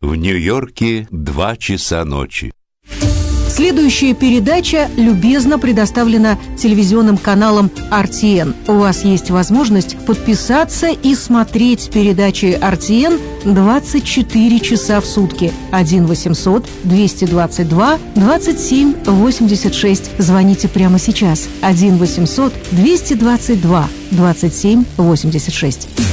В Нью-Йорке 2 часа ночи. Следующая передача любезно предоставлена телевизионным каналом RTN. У вас есть возможность подписаться и смотреть передачи RTN 24 часа в сутки. 1-800-222-27-86. Звоните прямо сейчас. 1-800-222-27-86.